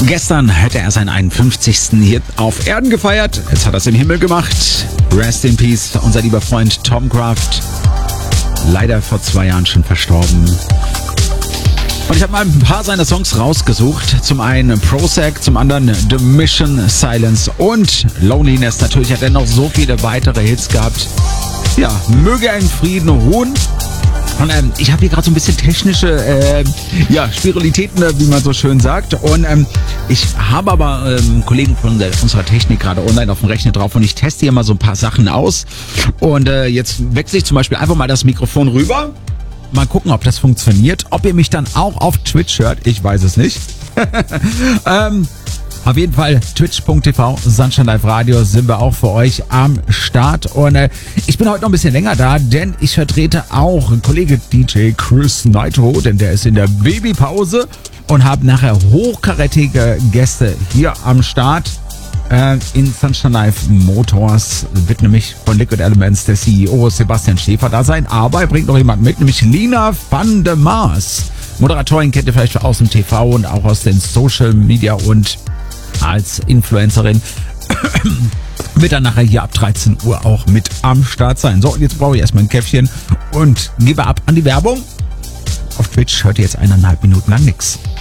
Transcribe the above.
Gestern hätte er seinen 51. hier auf Erden gefeiert. Jetzt hat er es im Himmel gemacht. Rest in Peace, unser lieber Freund Tom Kraft. Leider vor 2 Jahren schon verstorben. Und ich habe mal ein paar seiner Songs rausgesucht. Zum einen Prozac, zum anderen The Mission, Silence und Loneliness. Natürlich hat er noch so viele weitere Hits gehabt. Ja, möge er in Frieden ruhen. Und ich habe hier gerade so ein bisschen technische Spiralitäten, wie man so schön sagt. Und ich habe aber Kollegen von unserer Technik gerade online auf dem Rechner drauf und ich teste hier mal so ein paar Sachen aus. Und jetzt wechsle ich zum Beispiel einfach mal das Mikrofon rüber. Mal gucken, ob das funktioniert. Ob ihr mich dann auch auf Twitch hört, ich weiß es nicht. Auf jeden Fall twitch.tv, Sunshine Live Radio sind wir auch für euch am Start. Und ich bin heute noch ein bisschen länger da, denn ich vertrete auch Kollege DJ Chris Nitro, denn der ist in der Babypause und habe nachher hochkarätige Gäste hier am Start. In Sunshine Live Motors wird nämlich von Liquid Elements der CEO Sebastian Schäfer da sein, aber er bringt noch jemanden mit, nämlich Lina van der Mars. Moderatorin kennt ihr vielleicht aus dem TV und auch aus den Social Media und als Influencerin wird dann nachher hier ab 13 Uhr auch mit am Start sein. So, und jetzt brauche ich erstmal ein Käffchen und gebe ab an die Werbung. Auf Twitch hört ihr jetzt 1,5 Minuten lang nichts.